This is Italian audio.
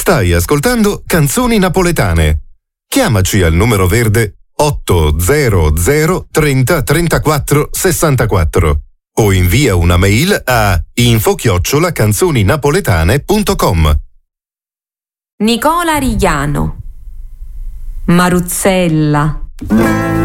Stai ascoltando Canzoni Napoletane. Chiamaci al numero verde 800 30 34 64 o invia una mail a info@canzoninapoletane.com. Nicola Rigliano, Maruzzella.